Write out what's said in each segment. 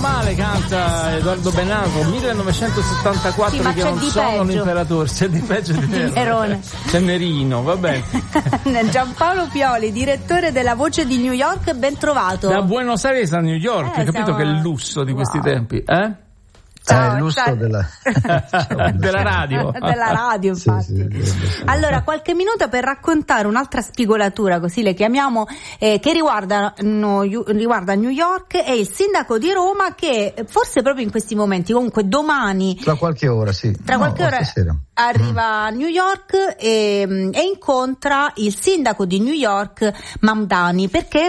male canta Edoardo Bennato, 1974, sì, che non sono l'imperatore, c'è di peggio di Nerone. C'è Nerino, va bene. Giampaolo Pioli, direttore della Voce di New York, ben trovato. Da Buenos Aires a New York, hai capito che è il lusso di questi tempi, Ciao, il lusso della radio. Della radio, infatti. Sì. Allora, qualche minuto per raccontare un'altra spigolatura, così le chiamiamo, che riguarda New York e il sindaco di Roma, che forse proprio in questi momenti, comunque domani, tra qualche ora, arriva a New York e incontra il sindaco di New York, Mamdani. Perché?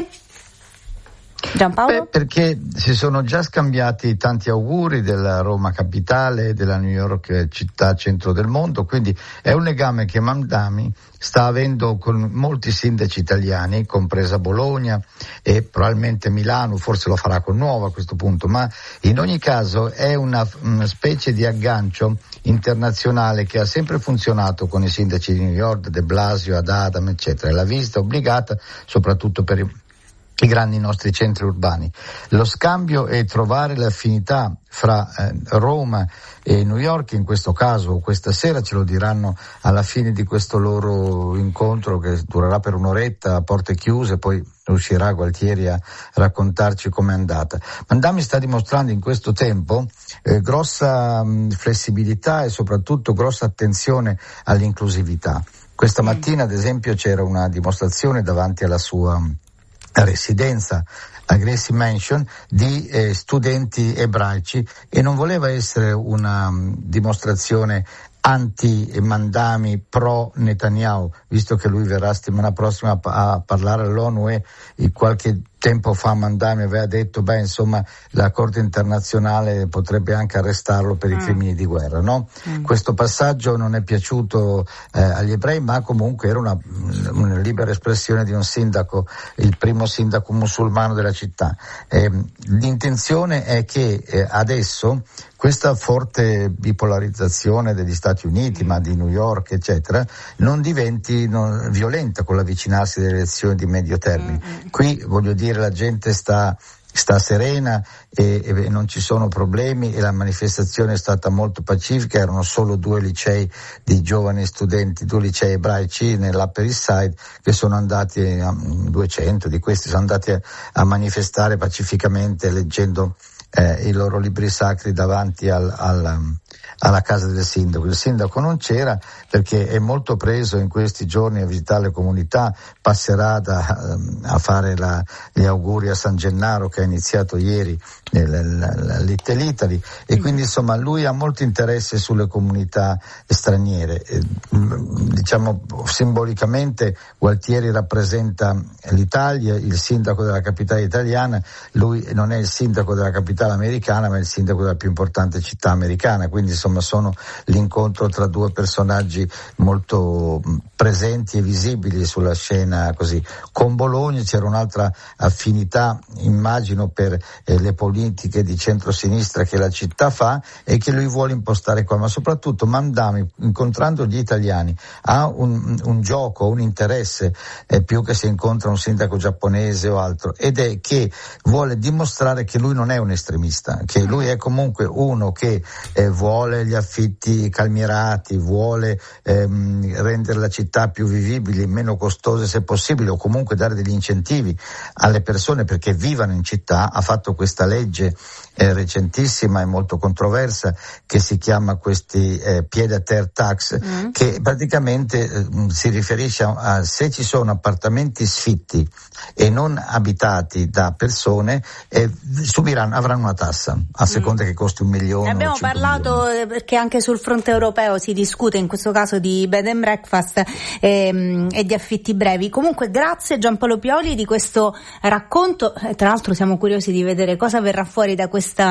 Giampaolo? Perché si sono già scambiati tanti auguri della Roma capitale e della New York città centro del mondo, quindi è un legame che Mamdani sta avendo con molti sindaci italiani, compresa Bologna e probabilmente Milano, forse lo farà con Nuovo a questo punto, ma in ogni caso è una specie di aggancio internazionale che ha sempre funzionato con i sindaci di New York, De Blasio, ad Adam, eccetera. La visita obbligata soprattutto per i grandi nostri centri urbani. Lo scambio è trovare l'affinità fra Roma e New York, in questo caso questa sera ce lo diranno alla fine di questo loro incontro che durerà per un'oretta a porte chiuse, poi uscirà Gualtieri a raccontarci com'è andata. Mamdani sta dimostrando in questo tempo grossa flessibilità e soprattutto grossa attenzione all'inclusività. Questa mattina ad esempio c'era una dimostrazione davanti alla sua residenza a Gracie Mansion di studenti ebraici, e non voleva essere una dimostrazione anti-Mamdani, pro Netanyahu, visto che lui verrà settimana prossima a parlare all'ONU e qualche tempo fa Mamdani aveva detto la Corte internazionale potrebbe anche arrestarlo per i crimini di guerra, no? Questo passaggio non è piaciuto agli ebrei, ma comunque era una libera espressione di un sindaco, il primo sindaco musulmano della città. L'intenzione è che adesso questa forte bipolarizzazione degli Stati Uniti, ma di New York, eccetera, non diventi violenta con l'avvicinarsi delle elezioni di medio termine. Qui, voglio dire, la gente sta serena e non ci sono problemi, e la manifestazione è stata molto pacifica. Erano solo 2 licei di giovani studenti, 2 licei ebraici nell'Upper East Side, che sono andati, 200 di questi sono andati a manifestare pacificamente leggendo i loro libri sacri davanti alla casa del sindaco. Il sindaco non c'era perché è molto preso in questi giorni a visitare le comunità, passerà a fare gli auguri a San Gennaro, che ha iniziato ieri Little Italy, e quindi insomma lui ha molto interesse sulle comunità straniere. Diciamo simbolicamente Gualtieri rappresenta l'Italia, il sindaco della capitale italiana. Lui non è il sindaco della capitale americana, ma è il sindaco della più importante città americana, quindi insomma sono l'incontro tra 2 personaggi molto presenti e visibili sulla scena. Così con Bologna c'era un'altra affinità, immagino, per le politiche di centrosinistra che la città fa e che lui vuole impostare qua, ma soprattutto Mamdani, incontrando gli italiani, ha un gioco, un interesse, più che se incontra un sindaco giapponese o altro, ed è che vuole dimostrare che lui non è un estremista, che lui è comunque uno che vuole gli affitti calmierati, vuole rendere la città più vivibile, meno costose se possibile, o comunque dare degli incentivi alle persone perché vivano in città. Ha fatto questa legge recentissima e molto controversa che si chiama questi pied à terre tax, che praticamente si riferisce a se ci sono appartamenti sfitti e non abitati da persone, avranno una tassa a seconda che costi 1 milione. Abbiamo parlato perché anche sul fronte europeo si discute in questo caso di bed and breakfast e di affitti brevi. Comunque grazie Giampaolo Pioli di questo racconto, tra l'altro siamo curiosi di vedere cosa verrà fuori da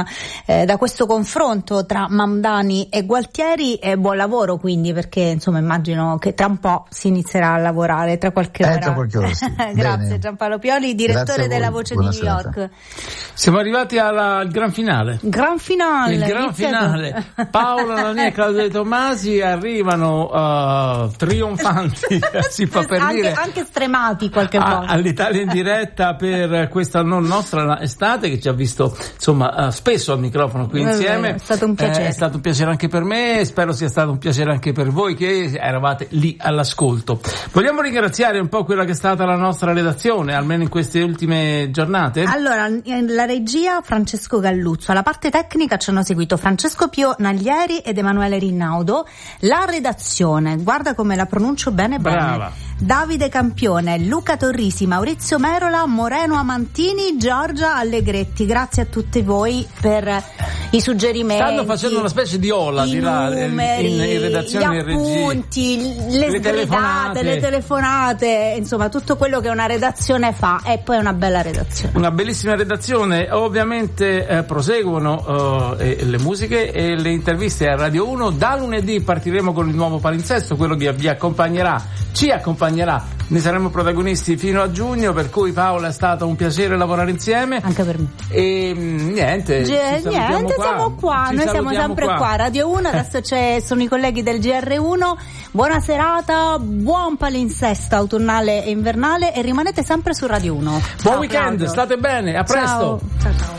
questo confronto tra Mamdani e Gualtieri, e buon lavoro quindi, perché insomma immagino che tra un po' si inizierà a lavorare, tra qualche ora. Tra qualche ora sì. Grazie Giampaolo Pioli, direttore della Voce di New York. Siamo arrivati al gran finale. Il gran finale. Paola Nania e Claudio De Tomasi arrivano trionfanti, si fa per dire. Anche stremati qualche volta. All'Italia in diretta per questa nostra estate che ci ha visto insomma spesso al microfono qui insieme. È stato un piacere. È stato un piacere anche per me, spero sia stato un piacere anche per voi che eravate lì all'ascolto. Vogliamo ringraziare un po' quella che è stata la nostra redazione, almeno in queste ultime giornate? Allora, la regia Francesco Galluzzo, alla parte tecnica ci hanno seguito Francesco Pio Naglieri ed Emanuele Rinnaudo, la redazione, guarda come la pronuncio bene, brava, Davide Campione, Luca Torrisi, Maurizio Merola, Moreno Amantini, Giorgia Allegretti. Grazie a tutti voi per i suggerimenti. Stanno facendo una specie di ola di là in redazione, gli appunti, le telefonate, insomma tutto quello che una redazione fa, e poi una bella redazione. Una bellissima redazione. Ovviamente proseguono le musiche e le interviste a Radio 1. Da lunedì partiremo con il nuovo palinsesto, quello che vi accompagnerà, ci accompagnerà, ne saremo protagonisti fino a giugno, per cui Paola è stato un piacere lavorare insieme. Anche per me. E niente, siamo qua, noi siamo sempre qua. Radio 1, adesso sono i colleghi del GR1. Buona serata, buon palinsesto autunnale e invernale, e rimanete sempre su Radio 1. Buon weekend, state bene, a presto. Ciao.